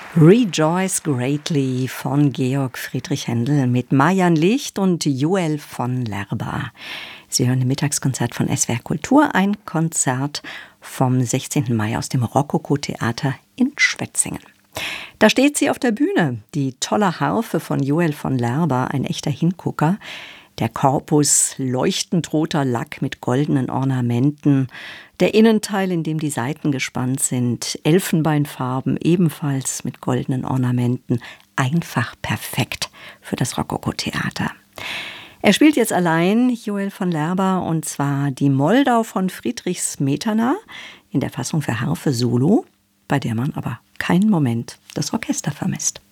Rejoice Greatly von Georg Friedrich Händel mit Marian Licht und Joel von Lerba. Sie hören im Mittagskonzert von SWR Kultur, ein Konzert vom 16. Mai aus dem Rokoko-Theater in Schwetzingen. Da steht sie auf der Bühne, die tolle Harfe von Joel von Lerba, ein echter Hingucker. Der Korpus leuchtend roter Lack mit goldenen Ornamenten, der Innenteil, in dem die Saiten gespannt sind, Elfenbeinfarben, ebenfalls mit goldenen Ornamenten, einfach perfekt für das Rokoko-Theater. Er spielt jetzt allein, Joel von Lerba, und zwar die Moldau von Friedrich Smetana in der Fassung für Harfe Solo, bei der man aber keinen Moment das Orchester vermisst.